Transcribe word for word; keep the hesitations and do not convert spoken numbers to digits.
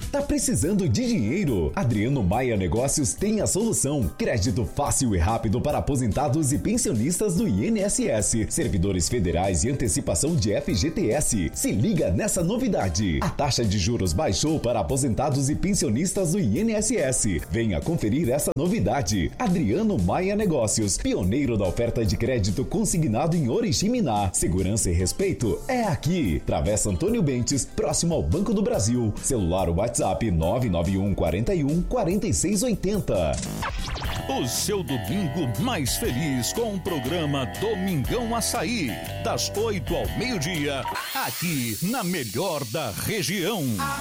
Tá precisando de dinheiro? Adriano Maia Negócios tem a solução. Crédito fácil e rápido para aposentados e pensionistas do I N S S, servidores federais e antecipação de F G T S. Se liga nessa novidade. A taxa de juros baixou para aposentados e pensionistas do I N S S. Venha conferir essa novidade. Adriano Maia Negócios, pioneiro da oferta de crédito consignado em Oriximiná. Segurança e respeito é aqui. Travessa Antônio Bentes, próximo ao Banco do Brasil. Celular WhatsApp nove nove um quatro um quatro seis oito zero. O seu domingo mais feliz com o programa Domingão Açaí, das oito ao meio-dia, aqui na melhor da região.